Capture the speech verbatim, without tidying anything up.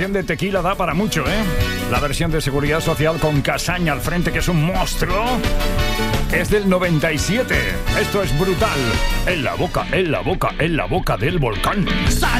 canción de Tequila da para mucho, ¿eh? La versión de Seguridad Social con Casaña al frente, que es un monstruo, es del noventa y siete. Esto es brutal. En la boca, en la boca, en la boca del volcán. Sal